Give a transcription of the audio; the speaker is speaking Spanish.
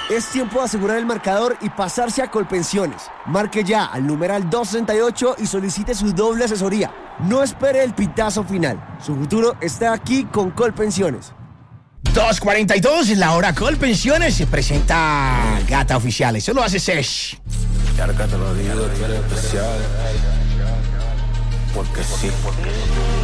Es tiempo de asegurar el marcador y pasarse a Colpensiones. Marque ya al numeral 268 y solicite su doble asesoría. No espere el pitazo final. Su futuro está aquí con Colpensiones. 2:42 en la hora. Colpensiones se presenta Gata Oficial. Eso lo hace Sesh. Yarka te lo digo, tú eres especial. Porque sí.